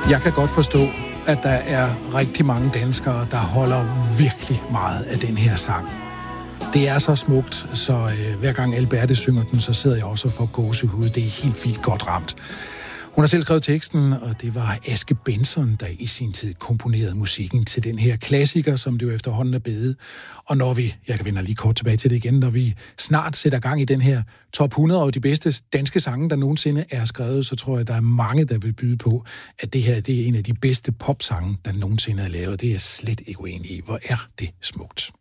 Jeg kan godt forstå, at der er rigtig mange danskere, der holder virkelig meget af den her sang. Det er så smukt, så hver gang Alberte synger den, så sidder jeg også og får gåsehud. Det er helt vildt godt ramt. Hun har selv skrevet teksten, og det var Aske Benson, der i sin tid komponerede musikken til den her klassiker, som det jo efterhånden er blevet. Og når jeg kan vende lige kort tilbage til det igen, når vi snart sætter gang i den her top 100 og de bedste danske sange, der nogensinde er skrevet, så tror jeg, der er mange, der vil byde på, at det her det er en af de bedste popsange, der nogensinde er lavet. Det er jeg slet ikke uenig i. Hvor er det smukt.